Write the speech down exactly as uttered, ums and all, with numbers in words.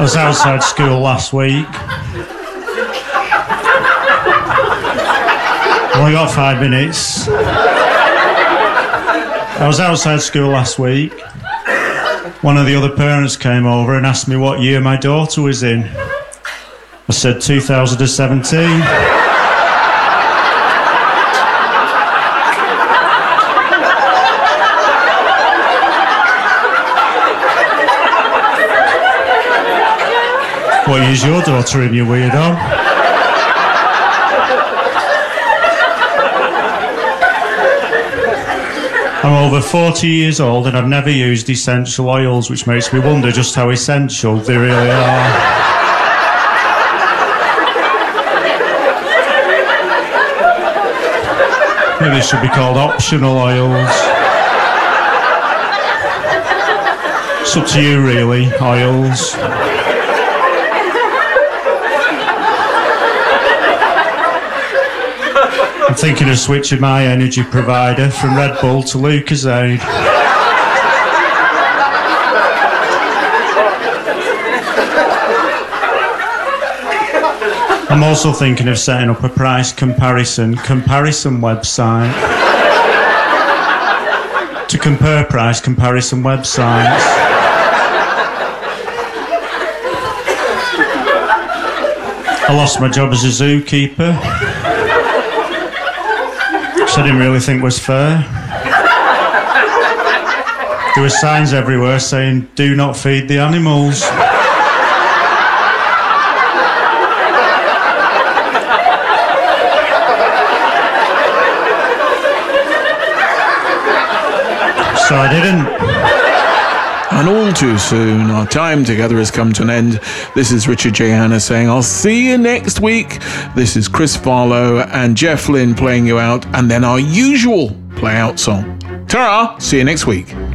I was outside school last week. Only got five minutes. I was outside school last week. One of the other parents came over and asked me what year my daughter was in. I said two thousand seventeen. What year's your daughter in, you weirdo? I'm over forty years old and I've never used essential oils, which makes me wonder just how essential they really are. Maybe they should be called optional oils. It's up to you, really, oils. I'm thinking of switching my energy provider from Red Bull to Lucozade. I'm also thinking of setting up a price comparison comparison website to compare price comparison websites. I lost my job as a zookeeper. Which I didn't really think was fair. There were signs everywhere saying, "Do not feed the animals." So I didn't. And all too soon, our time together has come to an end. This is Richard J. Hanna saying, I'll see you next week. This is Chris Farlow and Jeff Lynne playing you out, and then our usual play out song. Ta-ra! See you next week.